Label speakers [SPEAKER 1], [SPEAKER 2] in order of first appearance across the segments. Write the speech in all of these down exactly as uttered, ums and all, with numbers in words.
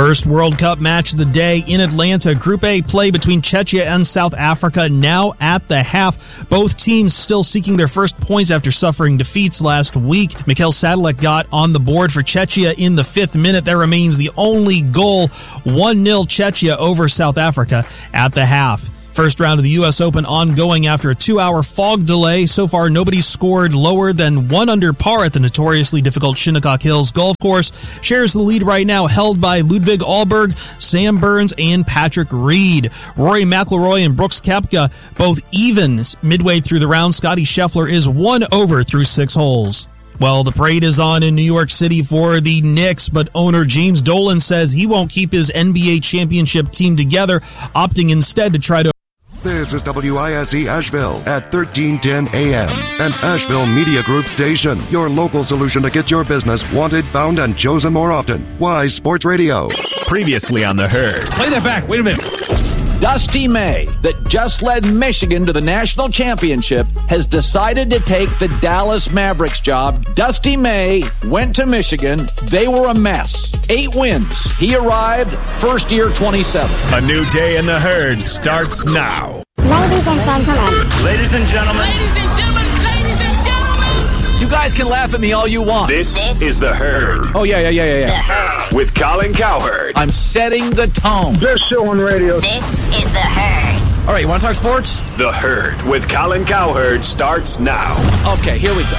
[SPEAKER 1] First World Cup match of the day in Atlanta. Group A play between Czechia and South Africa now at the half. Both teams still seeking their first points after suffering defeats last week. Mikhail Sadalek got on the board for Czechia in the fifth minute. That remains the only goal. one nil Czechia over South Africa at the half. First round of the U S Open ongoing after a two-hour fog delay. So far, nobody scored lower than one under par at the notoriously difficult Shinnecock Hills Golf Course. Shares the lead right now, held by Ludwig Ahlberg, Sam Burns, and Patrick Reed. Rory McIlroy and Brooks Koepka both even midway through the round. Scotty Scheffler is one over through six holes. Well, the parade is on in New York City for the Knicks, but owner James Dolan says he won't keep his N B A championship team together, opting instead to try to...
[SPEAKER 2] This is W I S E Asheville at thirteen ten A M, an Asheville Media Group station. Your local solution to get your business wanted, found, and chosen more often. Wise Sports Radio.
[SPEAKER 3] Previously on The Herd.
[SPEAKER 4] Play that back. Wait a minute. Dusty May, that just led Michigan to the national championship, has decided to take the Dallas Mavericks job. Dusty May went to Michigan. They were a mess. Eight wins. He arrived first year twenty-seven.
[SPEAKER 3] A new day in The Herd starts now.
[SPEAKER 5] Ladies and gentlemen.
[SPEAKER 3] Ladies and gentlemen.
[SPEAKER 6] Ladies and gentlemen. Ladies and gentlemen.
[SPEAKER 4] You guys can laugh at me all you want.
[SPEAKER 3] This, this is The Herd.
[SPEAKER 4] Oh, yeah, yeah, yeah, yeah, yeah.
[SPEAKER 3] With Colin Cowherd.
[SPEAKER 4] I'm setting the tone.
[SPEAKER 7] Best show on radio.
[SPEAKER 6] This is The Herd.
[SPEAKER 4] All right, you want to talk sports?
[SPEAKER 3] The Herd with Colin Cowherd starts now.
[SPEAKER 4] Okay, here we go.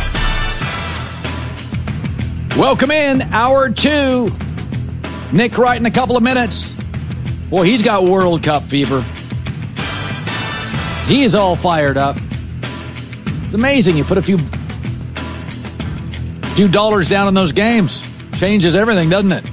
[SPEAKER 4] Welcome in, hour two. Nick Wright in a couple of minutes. Boy, he's got World Cup fever. He is all fired up. It's amazing. You put a few, few dollars down in those games. Changes everything, doesn't it?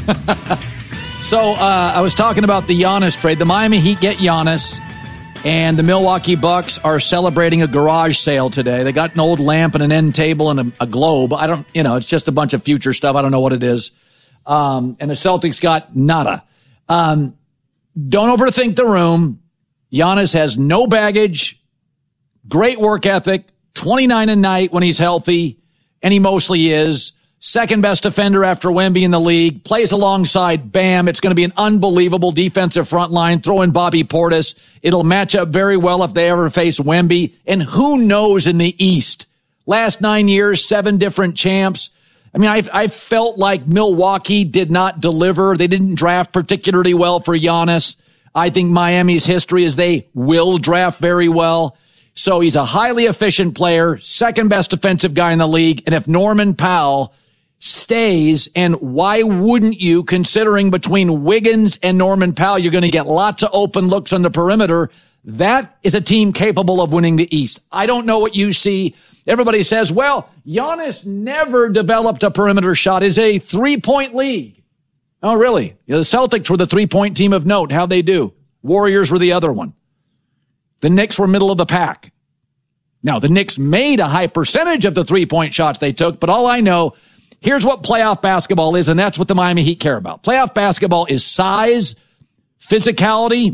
[SPEAKER 4] So uh, I was talking about the Giannis trade. The Miami Heat get Giannis, and the Milwaukee Bucks are celebrating a garage sale today. They got an old lamp and an end table and a, a globe. I don't, you know, it's just a bunch of future stuff. I don't know what it is. Um, and the Celtics got nada. Um, don't overthink the room. Giannis has no baggage, great work ethic, twenty-nine a night when he's healthy, and he mostly is. Second best defender after Wemby in the league, plays alongside Bam. It's going to be an unbelievable defensive front line. Throw in Bobby Portis. It'll match up very well if they ever face Wemby. And who knows in the East? Last nine years, seven different champs. I mean, I I felt like Milwaukee did not deliver. They didn't draft particularly well for Giannis. I think Miami's history is they will draft very well. So he's a highly efficient player, second best defensive guy in the league. And if Norman Powell stays, and why wouldn't you, considering between Wiggins and Norman Powell, you're going to get lots of open looks on the perimeter. That is a team capable of winning the East. I don't know what you see. Everybody says, well, Giannis never developed a perimeter shot. It's a three-point league. Oh, really? The Celtics were the three-point team of note. How'd they do? Warriors were the other one. The Knicks were middle of the pack. Now, the Knicks made a high percentage of the three-point shots they took, but all I know, here's what playoff basketball is, and that's what the Miami Heat care about. Playoff basketball is size, physicality,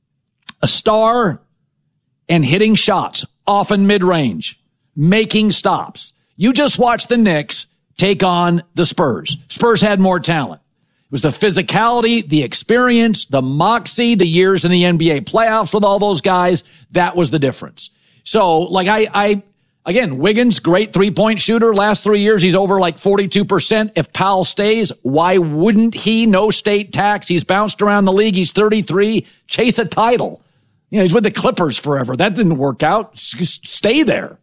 [SPEAKER 4] a star, and hitting shots, often mid-range, making stops. You just watch the Knicks take on the Spurs. Spurs had more talent. It was the physicality, the experience, the moxie, the years in the N B A playoffs with all those guys. That was the difference. So, like, I, I, again, Wiggins, great three-point shooter. Last three years, he's over like forty-two percent. If Powell stays, why wouldn't he? No state tax. He's bounced around the league. He's thirty-three. Chase a title. You know, he's with the Clippers forever. That didn't work out. Just stay there.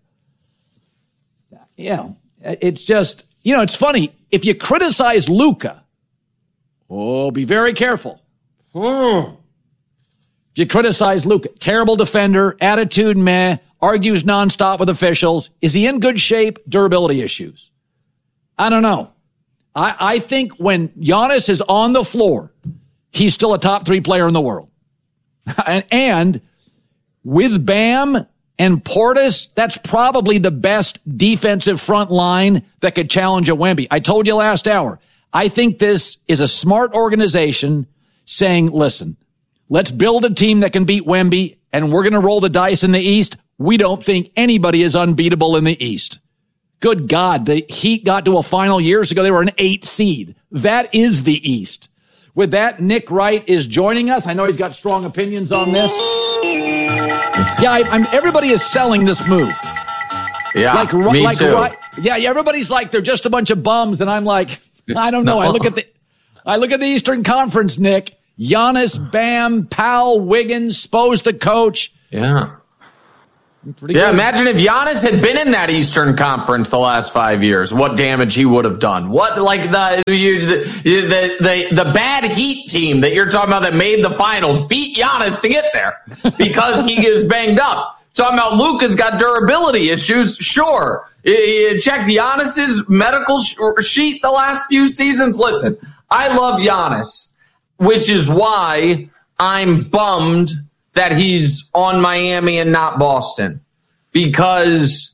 [SPEAKER 4] Yeah. It's just, you know, it's funny. If you criticize Luka, oh, be very careful. Oh. If you criticize Luka, terrible defender, attitude meh, argues nonstop with officials. Is he in good shape? Durability issues. I don't know. I, I think when Giannis is on the floor, he's still a top three player in the world. and, and with Bam and Portis, that's probably the best defensive front line that could challenge a Wemby. I told you last hour, I think this is a smart organization saying, listen, let's build a team that can beat Wemby, and we're going to roll the dice in the East. We don't think anybody is unbeatable in the East. Good God, the Heat got to a final years ago. They were an eight seed. That is the East. With that, Nick Wright is joining us. I know he's got strong opinions on this. Yeah, I, I'm, everybody is selling this move.
[SPEAKER 5] Yeah,
[SPEAKER 4] like,
[SPEAKER 5] me
[SPEAKER 4] like,
[SPEAKER 5] too.
[SPEAKER 4] Right, yeah, everybody's like they're just a bunch of bums, and I'm like, I don't know. No. I look at the, I look at the Eastern Conference, Nick. Giannis, Bam, Powell, Wiggins, Spo's the coach.
[SPEAKER 5] Yeah.
[SPEAKER 4] Pretty
[SPEAKER 5] yeah,
[SPEAKER 4] good.
[SPEAKER 5] Imagine if Giannis had been in that Eastern Conference the last five years, what damage he would have done. What, like the, you, the, the, the, the bad Heat team that you're talking about that made the finals beat Giannis to get there because he gets banged up. Talking about Luka's got durability issues. Sure. You check Giannis's medical sheet the last few seasons. Listen, I love Giannis, which is why I'm bummed that he's on Miami and not Boston, because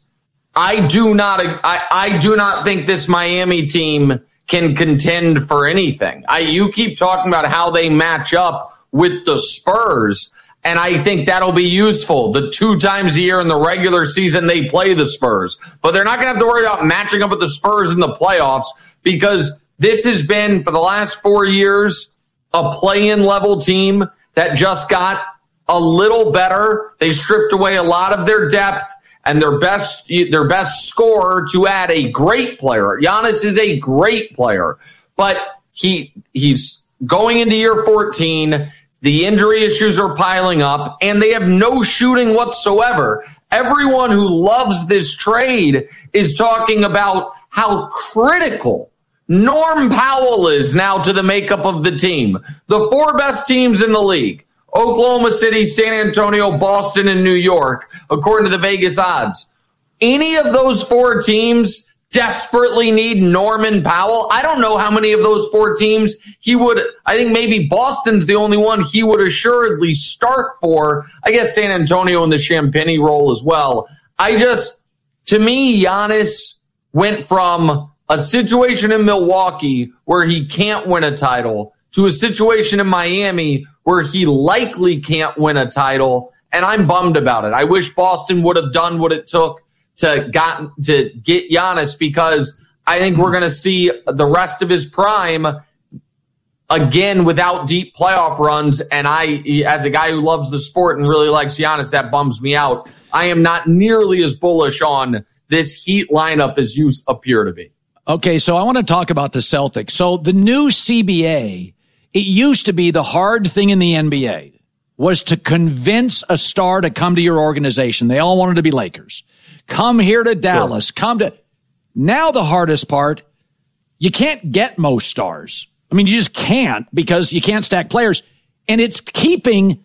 [SPEAKER 5] I do not, I, I do not think this Miami team can contend for anything. I, you keep talking about how they match up with the Spurs, and I think that'll be useful. The two times a year in the regular season they play the Spurs, but they're not going to have to worry about matching up with the Spurs in the playoffs, because this has been for the last four years a play-in level team that just got a little better. They stripped away a lot of their depth and their best their best scorer to add a great player. Giannis is a great player, but he he's going into year fourteen. The injury issues are piling up, and they have no shooting whatsoever. Everyone who loves this trade is talking about how critical Norm Powell is now to the makeup of the team. The four best teams in the league: Oklahoma City, San Antonio, Boston, and New York, according to the Vegas odds. Any of those four teams desperately need Norman Powell. I don't know how many of those four teams he would, I think maybe Boston's the only one he would assuredly start for. I guess San Antonio in the Champagny role as well. I just, to me, Giannis went from a situation in Milwaukee where he can't win a title to a situation in Miami where he likely can't win a title, and I'm bummed about it. I wish Boston would have done what it took to got to get Giannis, because I think we're going to see the rest of his prime again without deep playoff runs, and I, as a guy who loves the sport and really likes Giannis, that bums me out. I am not nearly as bullish on this Heat lineup as you appear to be.
[SPEAKER 4] Okay, so I want to talk about the Celtics. So the new C B A, it used to be the hard thing in the N B A was to convince a star to come to your organization. They all wanted to be Lakers. Come here to Dallas. Sure. Come to. Now the hardest part, you can't get most stars. I mean, you just can't, because you can't stack players. And it's keeping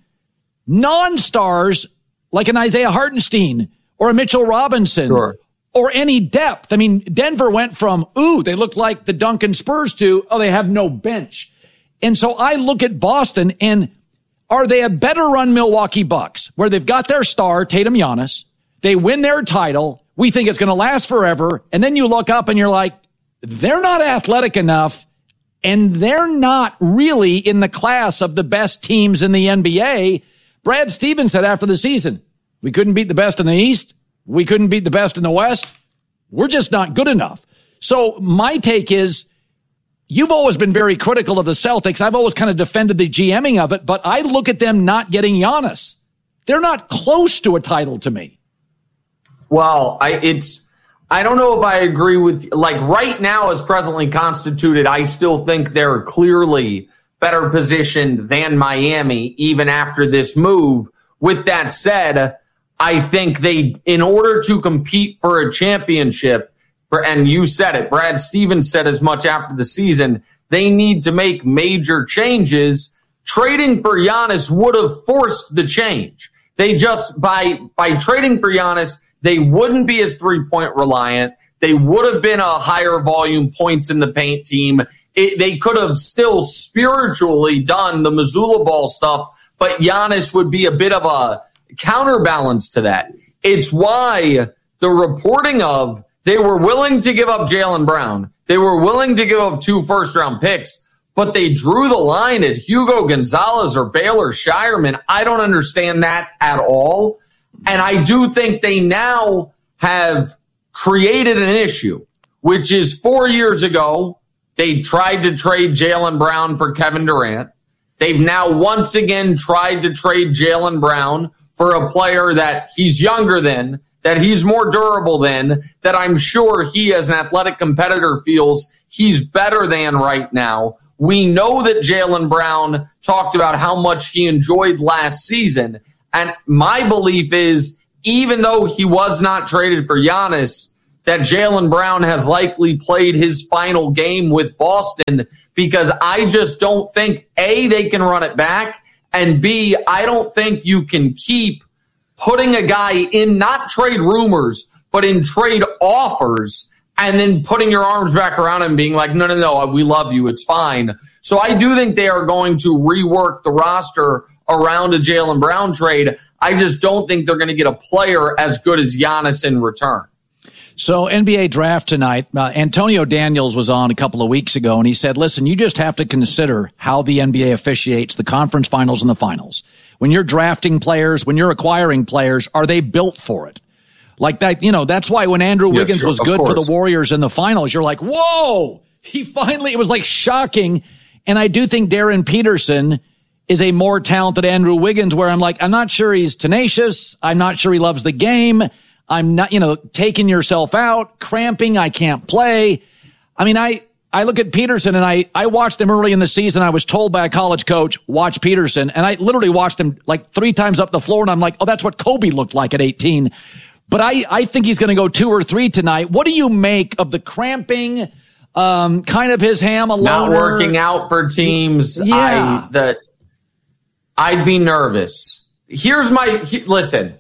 [SPEAKER 4] non-stars like an Isaiah Hartenstein or a Mitchell Robinson.
[SPEAKER 5] Sure.
[SPEAKER 4] Or any depth. I mean, Denver went from, ooh, they look like the Duncan Spurs to, oh, they have no bench. And so I look at Boston, and are they a better run Milwaukee Bucks, where they've got their star, Tatum Giannis, they win their title, we think it's going to last forever, and then you look up and you're like, they're not athletic enough, and they're not really in the class of the best teams in the N B A. Brad Stevens said after the season, we couldn't beat the best in the East. We couldn't beat the best in the West. We're just not good enough. So my take is, you've always been very critical of the Celtics. I've always kind of defended the GMing of it, but I look at them not getting Giannis. They're not close to a title to me.
[SPEAKER 5] Well, I it's I don't know if I agree with, like, right now as presently constituted, I still think they're clearly better positioned than Miami, even after this move. With that said, I think they, in order to compete for a championship, and you said it, Brad Stevens said as much after the season, they need to make major changes. Trading for Giannis would have forced the change. They just, by by trading for Giannis, they wouldn't be as three-point reliant. They would have been a higher volume points in the paint team. It, they could have still spiritually done the Missoula ball stuff, but Giannis would be a bit of a counterbalance to that. It's why the reporting of they were willing to give up Jaylen Brown, they were willing to give up two first-round picks, but they drew the line at Hugo Gonzalez or Baylor Shireman. I don't understand that at all. And I do think they now have created an issue, which is four years ago, They tried to trade Jaylen Brown for Kevin Durant. They've now once again tried to trade Jaylen Brown for a player that he's younger than, that he's more durable than, that I'm sure he as an athletic competitor feels he's better than right now. We know that Jaylen Brown talked about how much he enjoyed last season. And my belief is, even though he was not traded for Giannis, that Jaylen Brown has likely played his final game with Boston, because I just don't think, A, they can run it back, and B, I don't think you can keep putting a guy in not trade rumors, but in trade offers, and then putting your arms back around him being like, no, no, no, we love you, it's fine. So I do think they are going to rework the roster around a Jaylen Brown trade. I just don't think they're going to get a player as good as Giannis in return.
[SPEAKER 4] So N B A draft tonight, uh, Antonio Daniels was on a couple of weeks ago, and he said, listen, you just have to consider how the N B A officiates the conference finals and the finals. When you're drafting players, when you're acquiring players, are they built for it? Like that, you know, that's why when Andrew
[SPEAKER 5] Yes,
[SPEAKER 4] Wiggins
[SPEAKER 5] sure,
[SPEAKER 4] was good for the Warriors in the finals, you're like, whoa, he finally, it was like shocking. And I do think Darren Peterson is a more talented Andrew Wiggins, where I'm like, I'm not sure he's tenacious. I'm not sure he loves the game. I'm not, you know, taking yourself out, cramping. I can't play. I mean, I, I look at Peterson, and I, I watched him early in the season. I was told by a college coach, watch Peterson. And I literally watched him like three times up the floor. And I'm like, oh, that's what Kobe looked like at eighteen. But I, I think he's going to go two or three tonight. What do you make of the cramping, um, kind of his ham alone?
[SPEAKER 5] Not working out for teams.
[SPEAKER 4] Yeah.
[SPEAKER 5] I, the, I'd be nervous. Here's my, he, listen.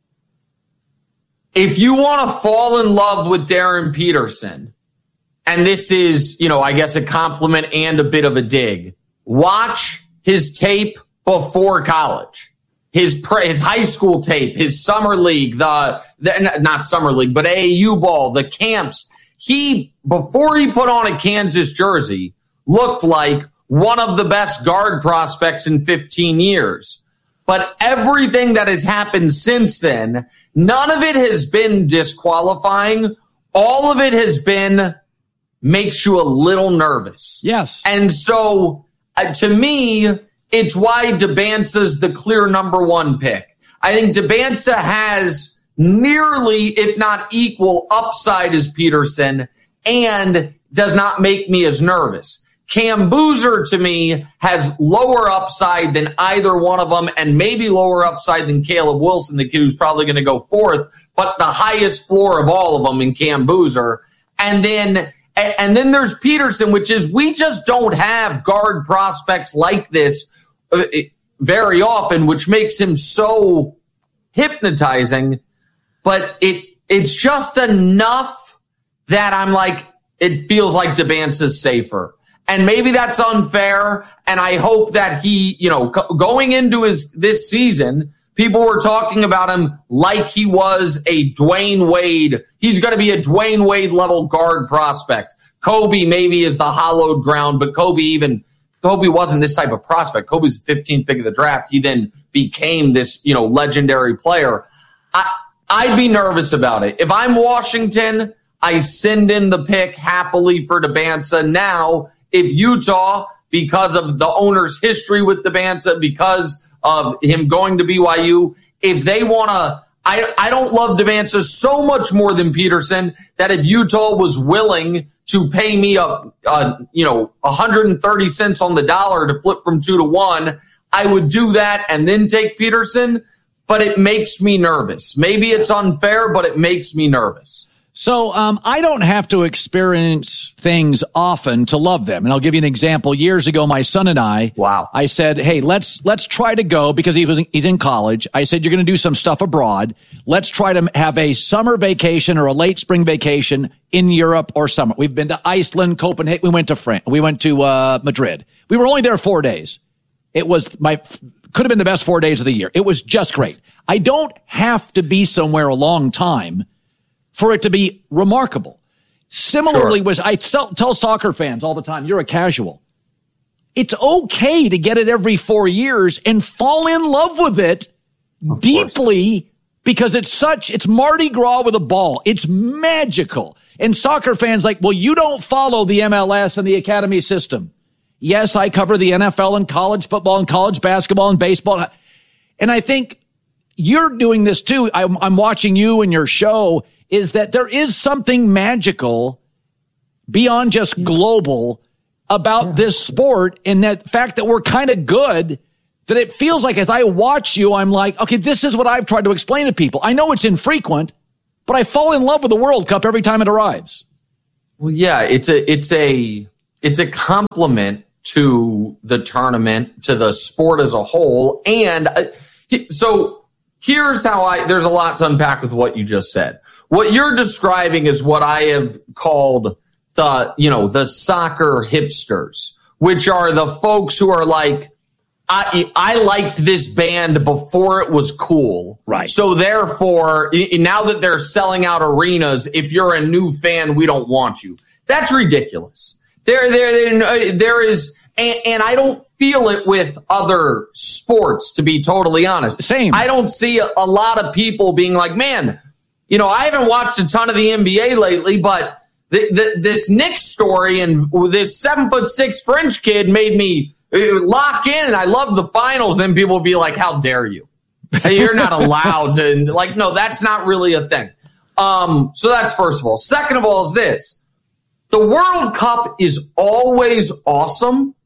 [SPEAKER 5] If you want to fall in love with Darren Peterson, and this is, you know, I guess a compliment and a bit of a dig, watch his tape before college, his pre, his high school tape, his summer league, the, the not summer league, but A A U ball, the camps. He, before he put on a Kansas jersey, looked like one of the best guard prospects in fifteen years. But everything that has happened since then, none of it has been disqualifying. All of it has been makes you a little nervous.
[SPEAKER 4] Yes.
[SPEAKER 5] And so, uh, to me, it's why Debansa's the clear number one pick. I think Debansa has nearly, if not equal, upside as Peterson, and does not make me as nervous. Cam Boozer, to me, has lower upside than either one of them, and maybe lower upside than Caleb Wilson, the kid who's probably going to go fourth, but the highest floor of all of them in Cam Boozer. And then, and then there's Peterson, which is, we just don't have guard prospects like this very often, which makes him so hypnotizing. But it it's just enough that I'm like, it feels like Debansa's safer. And maybe that's unfair, and I hope that he, you know, co- going into his this season, people were talking about him like he was a Dwayne Wade. He's going to be a Dwayne Wade level guard prospect. Kobe maybe is the hallowed ground, but Kobe even Kobe wasn't this type of prospect. Kobe's the fifteenth pick of the draft. He then became this, you know, legendary player. I, I'd be nervous about it. If I'm Washington, I send in the pick happily for Debansa. Now, if Utah, because of the owner's history with Debansa, because of him going to B Y U, if they want to, I, I don't love Debansa so much more than Peterson that if Utah was willing to pay me a, a you know, one hundred thirty cents on the dollar to flip from two to one, I would do that and then take Peterson. But it makes me nervous. Maybe it's unfair, but it makes me nervous.
[SPEAKER 4] So um, I don't have to experience things often to love them. And I'll give you an example. Years ago, my son and I,
[SPEAKER 5] wow.
[SPEAKER 4] I said, hey, let's let's try to go, because he was he's in college. I said, you're going to do some stuff abroad. Let's try to have a summer vacation or a late spring vacation in Europe or summer. We've been to Iceland, Copenhagen. We went to France. We went to uh, Madrid. We were only there four days. It was my could have been the best four days of the year. It was just great. I don't have to be somewhere a long time for it to be remarkable. Similarly,
[SPEAKER 5] sure.
[SPEAKER 4] was I tell, tell soccer fans all the time, you're a casual. It's okay to get it every four years and fall in love with it of deeply course. Because it's such, it's Mardi Gras with a ball. It's magical. And soccer fans like, well, you don't follow the M L S and the academy system. Yes, I cover the N F L and college football and college basketball and baseball. And I think you're doing this too. I'm, I'm watching you and your show, is that there is something magical beyond just global about yeah. this sport, and that fact that we're kind of good, that it feels like as I watch you, I'm like, okay, this is what I've tried to explain to people. I know it's infrequent, but I fall in love with the World Cup every time it arrives.
[SPEAKER 5] Well, yeah, it's a it's a it's a compliment to the tournament, to the sport as a whole. And uh, so here's how I, there's a lot to unpack with what you just said. What you're describing is what I have called the, you know, the soccer hipsters, which are the folks who are like, I, I liked this band before it was cool.
[SPEAKER 4] Right.
[SPEAKER 5] So therefore, now that they're selling out arenas, if you're a new fan, we don't want you. That's ridiculous. There, there, there, there is, and, and I don't feel it with other sports, to be totally honest.
[SPEAKER 4] Same.
[SPEAKER 5] I don't see a, a lot of people being like, man, you know, I haven't watched a ton of the N B A lately, but the, the, this Knicks story and this seven foot six French kid made me lock in, and I love the finals. Then people will be like, how dare you? You're not allowed to. Like, no, that's not really a thing. Um, so that's first of all. Second of all is this. The World Cup is always awesome.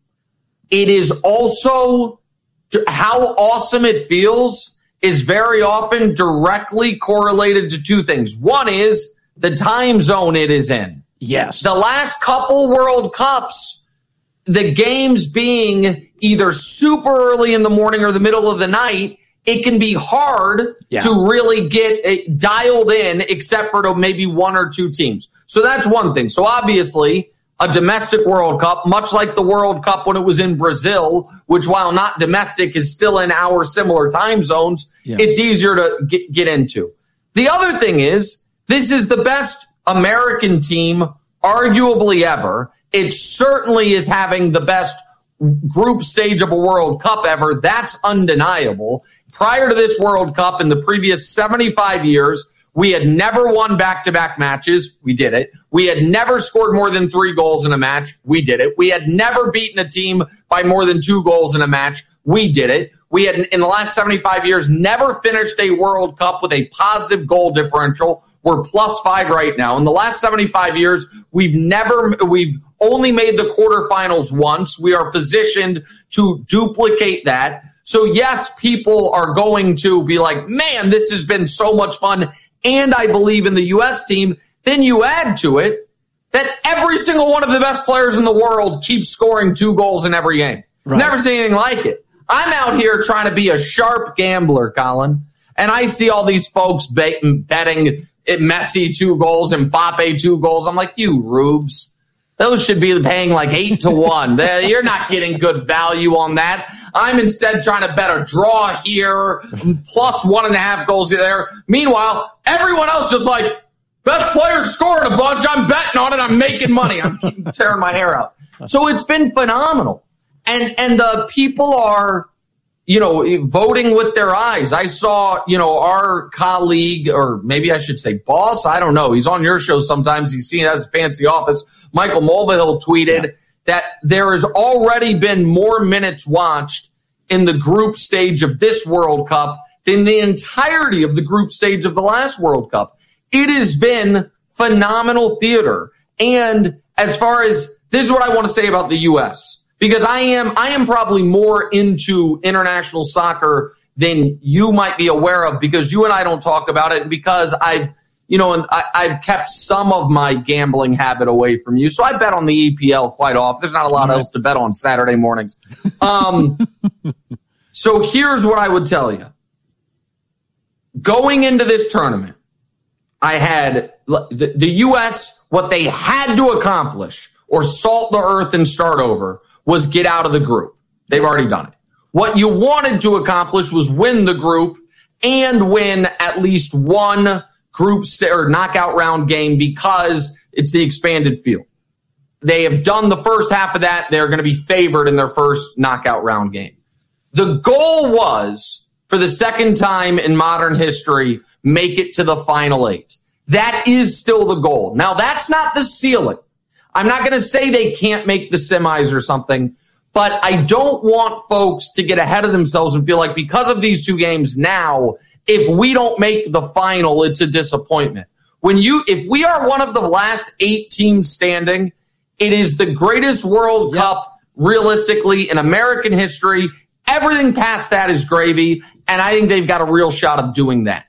[SPEAKER 5] It is also how awesome it feels is very often directly correlated to two things. One is the time zone it is in.
[SPEAKER 4] Yes.
[SPEAKER 5] The last couple World Cups, the games being either super early in the morning or the middle of the night, it can be hard yeah. to really get it dialed in, except for maybe one or two teams. So that's one thing. So obviously, a domestic World Cup, much like the World Cup when it was in Brazil, which while not domestic is still in our similar time zones, yeah. it's easier to get, get into. The other thing is, this is the best American team arguably ever. It certainly is having the best group stage of a World Cup ever. That's undeniable. Prior to this World Cup, in the previous seventy-five years, we had never won back-to-back matches. We did it. We had never scored more than three goals in a match. We did it. We had never beaten a team by more than two goals in a match. We did it. We had, in the last seventy-five years, never finished a World Cup with a positive goal differential. We're plus five right now. In the last seventy-five years, we've never, we've only made the quarterfinals once. We are positioned to duplicate that. So yes, people are going to be like, man, this has been so much fun. And I believe in the U S team. Then you add to it that every single one of the best players in the world keeps scoring two goals in every game. Right. Never seen anything like it. I'm out here trying to be a sharp gambler, Colin, and I see all these folks betting Messi two goals and Mbappe two goals. I'm like, you rubes. Those should be paying like eight to one. You're not getting good value on that. I'm instead trying to bet a draw here, plus one and a half goals there. Meanwhile, everyone else just like, best players scoring a bunch. I'm betting on it. I'm making money. I'm tearing my hair out. So it's been phenomenal. And and the people are, you know, voting with their eyes. I saw, you know, our colleague, or maybe I should say boss, I don't know. He's on your show sometimes. He's seen it as a fancy office. Michael Mulvihill tweeted yeah. that there has already been more minutes watched in the group stage of this World Cup than the entirety of the group stage of the last World Cup. It has been phenomenal theater. And as far as, this is what I want to say about the U S, because I am I am probably more into international soccer than you might be aware of, because you and I don't talk about it, because I've, you know, and I, I've kept some of my gambling habit away from you. So I bet on the E P L quite often. There's not a lot right. else to bet on Saturday mornings. Um, so here's what I would tell you. Going into this tournament, I had the, the U S, what they had to accomplish or salt the earth and start over was get out of the group. They've already done it. What you wanted to accomplish was win the group and win at least one group st- or knockout round game, because it's the expanded field. They have done the first half of that. They're going to be favored in their first knockout round game. The goal was, for the second time in modern history, make it to the final eight. That is still the goal. Now, that's not the ceiling. I'm not going to say they can't make the semis or something, but I don't want folks to get ahead of themselves and feel like because of these two games now, if we don't make the final, it's a disappointment. When you, if we are one of the last eight teams standing, it is the greatest World yep. Cup realistically in American history. Everything past that is gravy, and I think they've got a real shot of doing that.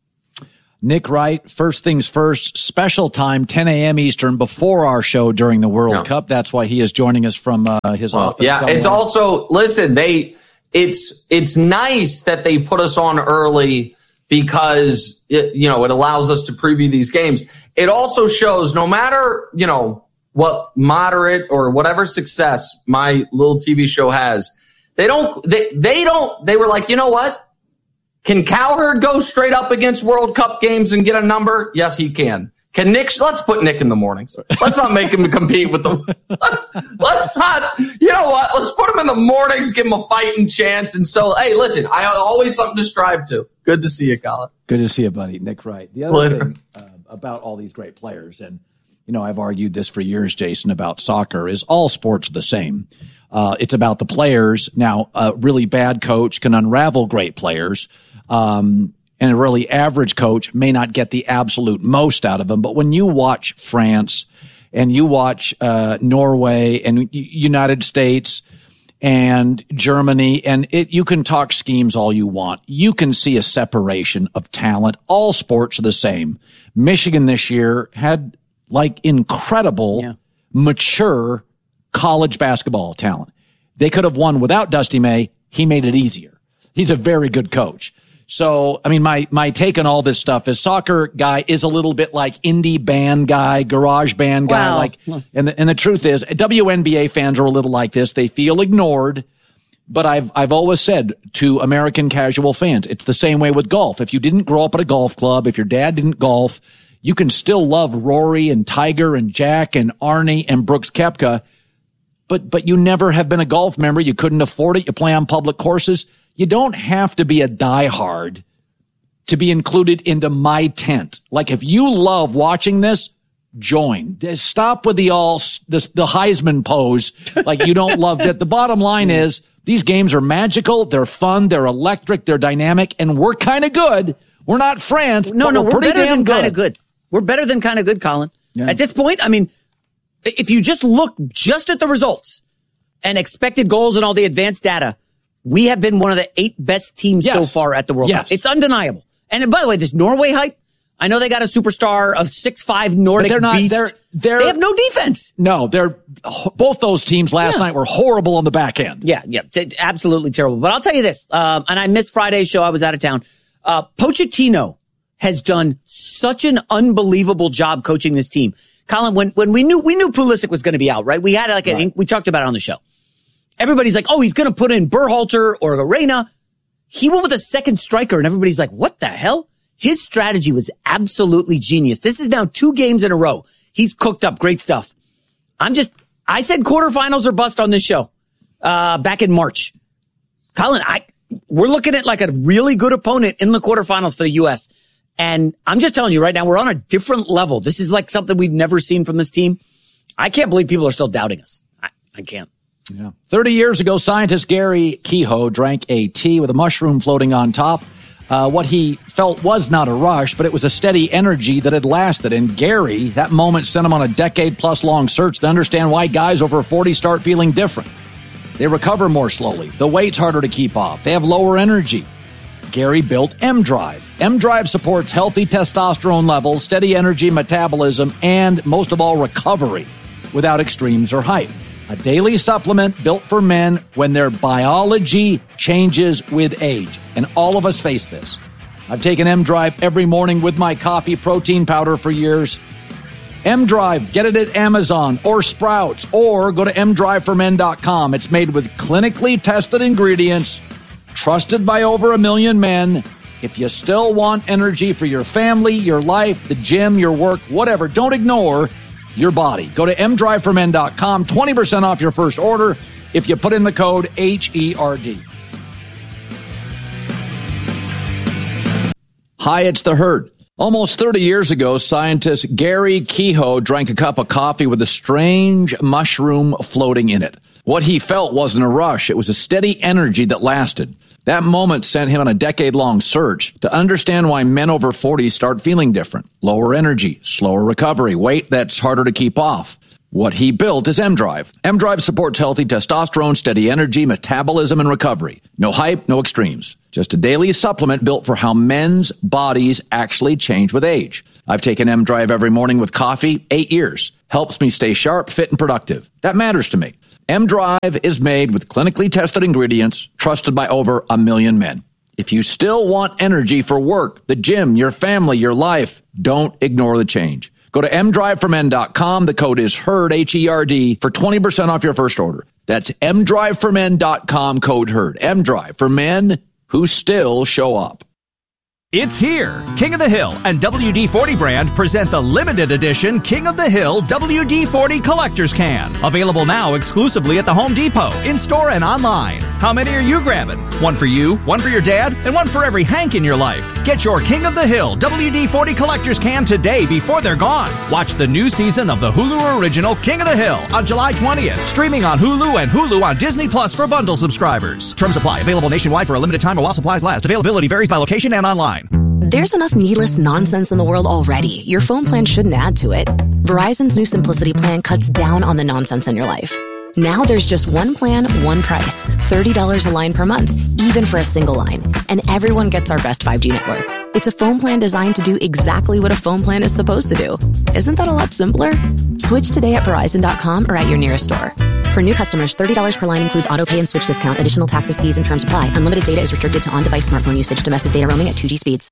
[SPEAKER 4] Nick Wright, first things first, special time, ten a.m. Eastern, before our show during the World no. Cup. That's why he is joining us from uh, his well, office.
[SPEAKER 5] Yeah, somewhere. It's also, listen, they, it's it's nice that they put us on early because, it, you know, it allows us to preview these games. It also shows no matter, you know, what moderate or whatever success my little T V show has, they don't, they, they don't, they were like, you know what? Can Cowherd go straight up against World Cup games and get a number? Yes, he can. Can Nick? Let's put Nick in the mornings. Let's not make him compete with the. Let's not. You know what? Let's put him in the mornings. Give him a fighting chance. And so, hey, listen. I always something to strive to. Good to see you, Colin.
[SPEAKER 4] Good to see you, buddy. Nick Wright. The other Later. thing uh, about all these great players, and you know, I've argued this for years, Jason, about soccer. Is all sports the same? Uh, it's about the players. Now, a really bad coach can unravel great players. Um, and a really average coach may not get the absolute most out of them. But when you watch France and you watch uh, Norway and United States and Germany, and it, you can talk schemes all you want. You can see a separation of talent. All sports are the same. Michigan this year had like incredible, yeah. mature college basketball talent. They could have won without Dusty May. He made it easier. He's a very good coach. So, I mean, my, my take on all this stuff is soccer guy is a little bit like indie band guy, garage band guy.
[SPEAKER 7] Wow.
[SPEAKER 4] Like, and the, and the truth is W N B A fans are a little like this. They feel ignored, but I've, I've always said to American casual fans, it's the same way with golf. If you didn't grow up at a golf club, if your dad didn't golf, you can still love Rory and Tiger and Jack and Arnie and Brooks Koepka, but, but you never have been a golf member. You couldn't afford it. You play on public courses. You don't have to be a diehard to be included into my tent. Like, if you love watching this, join. Stop with the all the, the Heisman pose. Like, you don't love it. The bottom line is these games are magical. They're fun. They're electric. They're dynamic. And we're kind of good. We're not France.
[SPEAKER 7] No,
[SPEAKER 4] but
[SPEAKER 7] no,
[SPEAKER 4] we're,
[SPEAKER 7] we're
[SPEAKER 4] pretty
[SPEAKER 7] better
[SPEAKER 4] damn
[SPEAKER 7] than
[SPEAKER 4] good.
[SPEAKER 7] kind of good. We're better than kind of good, Colin.
[SPEAKER 4] Yeah.
[SPEAKER 7] At this point, I mean, if you just look just at the results and expected goals and all the advanced data, we have been one of the eight best teams yes. so far at the World
[SPEAKER 4] yes.
[SPEAKER 7] Cup. It's undeniable. And by the way, this Norway hype, I know they got a superstar of six five Nordic
[SPEAKER 4] they're not,
[SPEAKER 7] beast.
[SPEAKER 4] They're, they're,
[SPEAKER 7] they have no defense.
[SPEAKER 4] No, they're both those teams last yeah. night were horrible on the back end.
[SPEAKER 7] Yeah, yeah, t- absolutely terrible. But I'll tell you this, um, and I missed Friday's show. I was out of town. Uh, Pochettino has done such an unbelievable job coaching this team. Colin, when, when we knew, we knew Pulisic was going to be out, right? We had like an, right. we talked about it on the show. Everybody's like, oh, he's going to put in Berhalter or Arena. He went with a second striker, and everybody's like, what the hell? His strategy was absolutely genius. This is now two games in a row. He's cooked up great stuff. I'm just, I said quarterfinals or bust on this show, uh, back in March. Colin, I, we're looking at like a really good opponent in the quarterfinals for the U S. And I'm just telling you right now, we're on a different level. This is like something we've never seen from this team. I can't believe people are still doubting us. I, I can't.
[SPEAKER 4] Yeah. thirty years ago, scientist Gary Kehoe drank a tea with a mushroom floating on top. Uh, what he felt was not a rush, but it was a steady energy that had lasted. And Gary, that moment sent him on a decade-plus long search to understand why guys over forty start feeling different. They recover more slowly. The weight's harder to keep off. They have lower energy. Gary built M-Drive. M-Drive supports healthy testosterone levels, steady energy metabolism, and, most of all, recovery without extremes or hype. A daily supplement built for men when their biology changes with age. And all of us face this. I've taken M-Drive every morning with my coffee protein powder for years. M-Drive, get it at Amazon or Sprouts, or go to m drive for men dot com. It's made with clinically tested ingredients, trusted by over a million men. If you still want energy for your family, your life, the gym, your work, whatever, don't ignore your body. Go to m drive for men dot com, twenty percent off your first order if you put in the code H E R D. Hi, it's The Herd. Almost thirty years ago, scientist Gary Kehoe drank a cup of coffee with a strange mushroom floating in it. What he felt wasn't a rush. It was a steady energy that lasted. That moment sent him on a decade-long search to understand why men over forty start feeling different. Lower energy, slower recovery, weight that's harder to keep off. What he built is M-Drive. M-Drive supports healthy testosterone, steady energy, metabolism, and recovery. No hype, no extremes. Just a daily supplement built for how men's bodies actually change with age. I've taken M-Drive every morning with coffee, eight years. Helps me stay sharp, fit, and productive. That matters to me. M-Drive is made with clinically tested ingredients, trusted by over a million men. If you still want energy for work, the gym, your family, your life, don't ignore the change. Go to m drive for men dot com. The code is HERD, H E R D, for twenty percent off your first order. That's m drive for men dot com, code HERD. M-Drive for men who still show up.
[SPEAKER 8] It's here. King of the Hill and W D forty brand present the limited edition King of the Hill W D forty Collector's Can. Available now exclusively at the Home Depot, in-store and online. How many are you grabbing? One for you, one for your dad, and one for every Hank in your life. Get your King of the Hill W D forty Collector's Can today before they're gone. Watch the new season of the Hulu original King of the Hill on July twentieth. Streaming on Hulu and Hulu on Disney Plus for bundle subscribers. Terms apply. Available nationwide for a limited time or while supplies last. Availability varies by location and online.
[SPEAKER 9] There's enough needless nonsense in the world already. Your phone plan shouldn't add to it. Verizon's new Simplicity plan cuts down on the nonsense in your life. Now there's just one plan, one price. thirty dollars a line per month, even for a single line. And everyone gets our best five G network. It's a phone plan designed to do exactly what a phone plan is supposed to do. Isn't that a lot simpler? Switch today at Verizon dot com or at your nearest store. For new customers, thirty dollars per line includes auto pay and switch discount. Additional taxes, fees, and terms apply. Unlimited data is restricted to on-device smartphone usage. Domestic data roaming at two G speeds.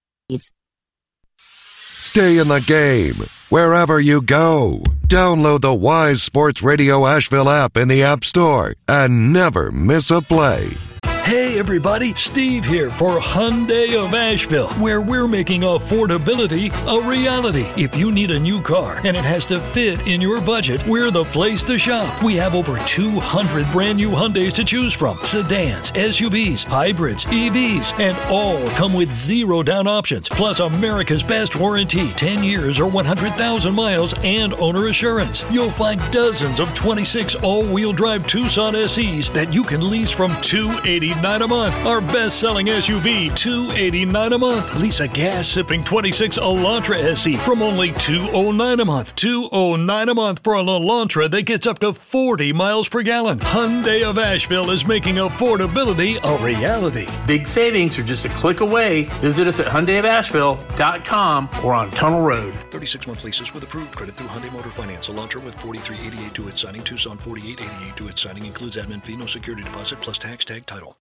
[SPEAKER 2] Stay in the game wherever you go. Download the Wise Sports Radio Asheville app in the App Store and never miss a play.
[SPEAKER 10] Hey everybody, Steve here for Hyundai of Asheville, where we're making affordability a reality. If you need a new car and it has to fit in your budget, we're the place to shop. We have over two hundred brand new Hyundais to choose from. Sedans, S U Vs, hybrids, E Vs, and all come with zero down options. Plus America's best warranty, ten years or one hundred thousand miles and owner assurance. You'll find dozens of twenty-six all-wheel drive Tucson S Es that you can lease from two hundred eighty dollars a month. Our best-selling S U V, two hundred eighty-nine dollars a month. Lease a gas-sipping twenty-six Elantra S E from only two hundred nine dollars a month. two hundred nine dollars a month for an Elantra that gets up to forty miles per gallon. Hyundai of Asheville is making affordability a reality.
[SPEAKER 11] Big savings are just a click away. Visit us at Hyundai of Asheville dot com or on Tunnel Road.
[SPEAKER 10] thirty-six month leases with approved credit through Hyundai Motor Finance. Elantra with forty-three eighty-eight to its signing. Tucson forty-eight eighty-eight to its signing. Includes admin fee, no security deposit, plus tax, tag, title.